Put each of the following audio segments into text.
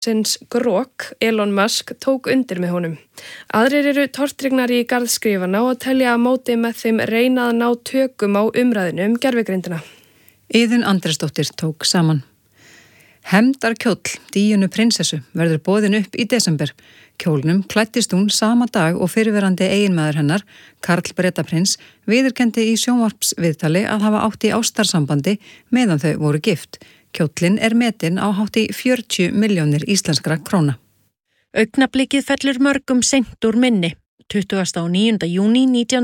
fyrirtækisins Grok, Elon Musk, tók undir með honum. Aðrir eru tortryggnar í garðskrifana og telja að móti með þeim reyna að ná tökum á umræðinu gervigreindina. Iðunn Andrésdóttir tók saman. Hefndarkjóll Díönu prinsessu verður boðin upp í desember. Kjólnum klæddist hún sama dag og fyrrverandi eiginmaður hennar, Karl Bretaprins, viðurkenndi í sjónvarpsviðtali að hafa átt í ástarsambandi meðan þau voru gift. Kjóllinn er metinn á hátt í 40 milljónir íslenskra króna. Augnablikið fellur mörgum seint úr minni. 29. júní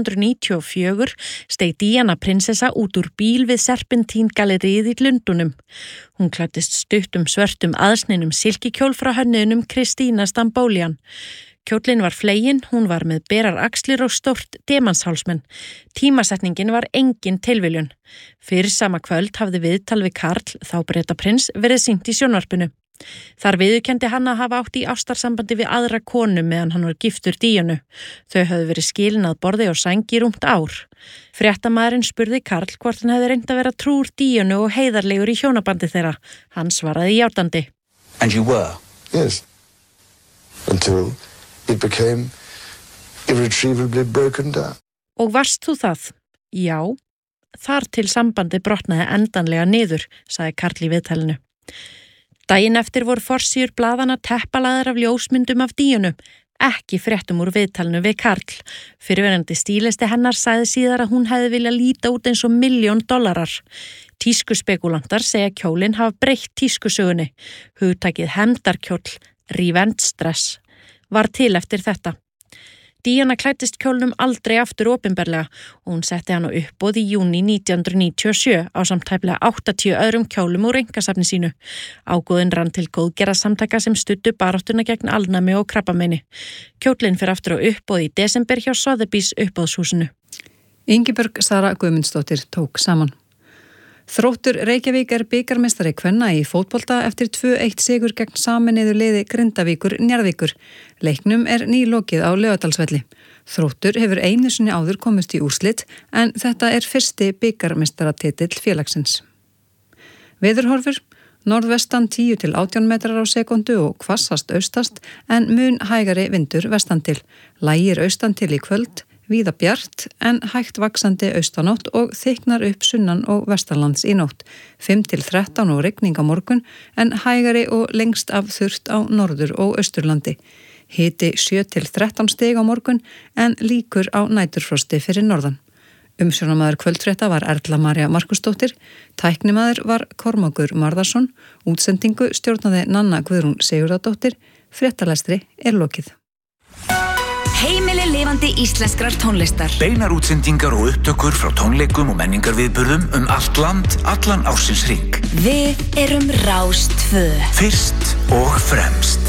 1994 steig Díana prinsessa út úr bíl við Serpentín-galleríið í Lundúnum. Hún klæddist stuttum svörtum aðsninum silkikjól frá hönnuðinum Kristína Stambolian. Kjólinn var flegin, hún var með berar axlir og stórt demanshálsmenn. Tímasetningin var engin tilviljun. Fyrir sama kvöld hafði viðtal við Karl, þá Bretaprins, verið sýnt í sjónvarpinu. Þar viðurkenndi hann að hafa átt í ástarsambandi við aðra konu meðan hann var giftur Díönu. Þau höfðu verið skilin að borði og sæng í rúmt ár. Fréttamaðurinn spurði Karl hvort hann hefði reynt að vera trúr Díönu og heiðarlegur í hjónabandi þeirra. Hann svaraði játandi. And you were? Yes. Until it became irretrievably broken down. Og varst þú það? Já. Þar til sambandi brotnaði endanlega niður, sagði Karl í viðtalinu. Daginn eftir voru forsíður blaðana teppalaðar af ljósmyndum af Díönu, ekki fréttum úr viðtalinu við Karl. Fyrrverandi stílisti hennar sagði síðar að hún hefði viljað líta út eins og $1.000.000. Tískuspekulantar segja kjólinn hafa breytt tískusögunni. Hugtakið hefndarkjóll, revenge stress, var til eftir þetta. Díana klæddist kjólnum aldrei aftur opinberlega og hún setti hann á uppboð í júní 1997 ásamt tæplega 80 öðrum kjólum úr einkasafni sínu. Ágóðinn rann til góðgerðarsamtaka sem studdu baráttuna gegn alnæmi og krabbameini. Kjólinn fer aftur á uppboð í desember hjá Sotheby's uppboðshúsinu. Ingibjörg Sara Guðmundsdóttir tók saman. Þróttur Reykjavík er bikarmeistari kvenna í fótbolta eftir 2-1 sigur gegn sameinuðu liði Grindavíkur Njarðvíkur. Leiknum er nýlokið á Laugardalsvelli. Þróttur hefur einu sinni áður komist í úrslit en þetta er fyrsti bikarmeistaratitill félagsins. Veðurhorfur: norðvestan 10 til 18 metrar á sekundu og hvassast austast en mun hægari vindur vestan til. Lægir austan til í kvöld. Víða bjart en hægt vaxandi austanátt og þykknar upp sunnan og vestanlands í nótt. 5 til 13 og rigning á morgun en hægari og lengst af þurrt á norður- og austurlandi. Hiti 7 til 13 stig á morgun en líkur á næturfrosti fyrir norðan. Umsjónamaður kvöldfrétta var Erla María Markusdóttir, tæknimaður var Kormákur Marðarsson, útsendingu stjórnaði Nanna Guðrún Sigurðardóttir, fréttalestri er lokið. Heimili lifandi íslenskrar tónlistar. Beinar útsendingar og upptökur frá tónleikum og menningarviðburðum allt land, allan ársins hring. Við erum Rás 2. Fyrst og fremst.